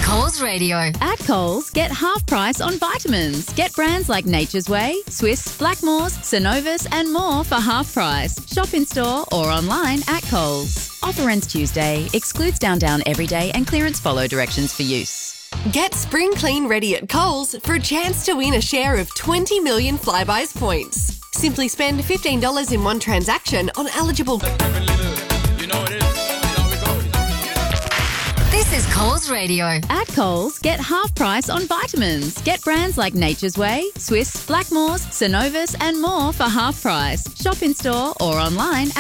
Coles Radio. At Coles, get half price on vitamins. Get brands like Nature's Way, Swiss, Blackmores, Synovus and more for half price. Shop in store or online at Coles. Offer ends Tuesday. Excludes Down Everyday and clearance follow directions for use. Get spring clean ready at Coles for a chance to win a share of 20 million Flybuys points. Simply spend $15 in one transaction on eligible... This is Coles Radio. At Coles, get half price on vitamins. Get brands like Nature's Way, Swiss, Blackmores, Synovus and more for half price. Shop in store or online